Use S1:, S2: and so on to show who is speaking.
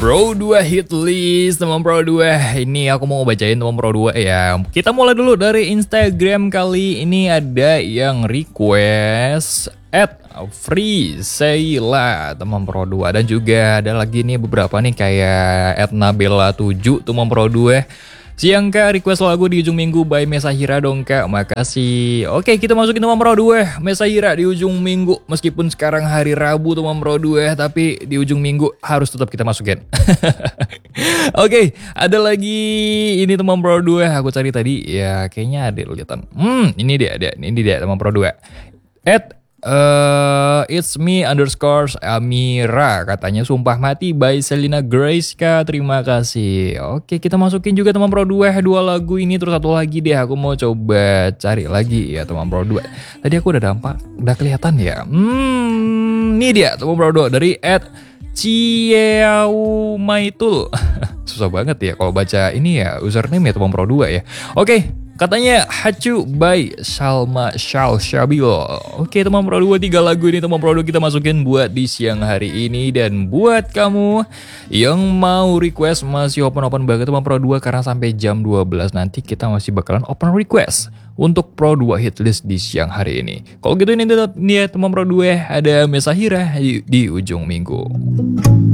S1: Pro 2 hit list teman Pro 2. Ini aku mau bacain teman Pro 2 ya. Kita mulai dulu dari Instagram. Kali ini ada yang request @free Sheila teman Pro 2. Dan juga ada lagi nih beberapa nih kayak @nabella7 teman Pro 2. Siang Kak, request lagu di ujung minggu by Mesahira dong Kak, makasih. Oke, kita masukin teman Pro 2 Mesahira di ujung minggu. Meskipun sekarang hari Rabu teman Pro 2, tapi di ujung minggu harus tetap kita masukin. Oke, ada lagi ini teman Pro 2, aku cari tadi ya, kayaknya ada kelihatan. Ini dia teman Pro 2. It's me _ Amira, katanya Sumpah Mati by Selina Grace Kak, terima kasih. Oke, kita masukin juga teman Pro 2 dua lagu ini, terus satu lagi deh aku mau coba cari lagi ya teman Pro 2. Tadi aku udah kelihatan ya. Ini dia teman Pro 2 dari @Ciaumaitul. Susah banget ya kalau baca ini ya, username ya teman Pro 2 ya. Oke, katanya Hacu by Salma Shalshabil. Oke teman Pro 2, 3 lagu ini teman Pro 2 kita masukin buat di siang hari ini. Dan buat kamu yang mau request masih open banget teman Pro 2, karena sampai jam 12 nanti kita masih bakalan open request untuk Pro 2 hit list di siang hari ini. Kalau gitu ini dia teman Pro 2, ada Mesahira di ujung minggu.